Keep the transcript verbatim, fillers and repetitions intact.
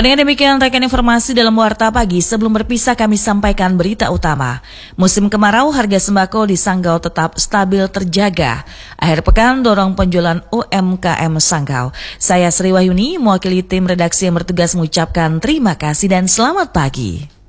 Dengan demikian rekan informasi dalam Warta Pagi, sebelum berpisah kami sampaikan berita utama. Musim kemarau, harga sembako di Sanggau tetap stabil terjaga. Akhir pekan dorong penjualan U M K M Sanggau. Saya Sri Wahyuni, mewakili tim redaksi yang bertugas mengucapkan terima kasih dan selamat pagi.